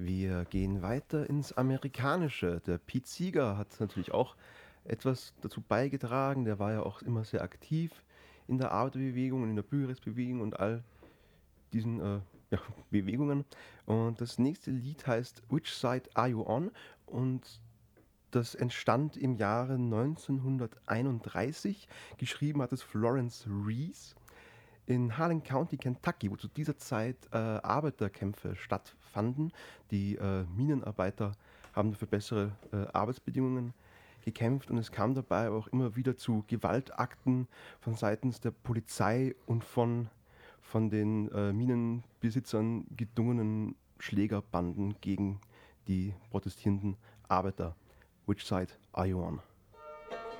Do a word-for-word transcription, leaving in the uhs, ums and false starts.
Wir gehen weiter ins Amerikanische. Der Pete Seeger hat natürlich auch etwas dazu beigetragen. Der war ja auch immer sehr aktiv in der Arbeiterbewegung und in der Bürgerrechtsbewegung und all diesen äh, ja, Bewegungen. Und das nächste Lied heißt Which Side Are You On? Und das entstand im Jahre neunzehnhunderteinunddreißig. Geschrieben hat es Florence Rees in Harlan County, Kentucky, wo zu dieser Zeit äh, Arbeiterkämpfe stattfanden. Die äh, Minenarbeiter haben für bessere äh, Arbeitsbedingungen gekämpft und es kam dabei auch immer wieder zu Gewaltakten von seitens der Polizei und von, von den äh, Minenbesitzern gedungenen Schlägerbanden gegen die protestierenden Arbeiter. Which side are you on?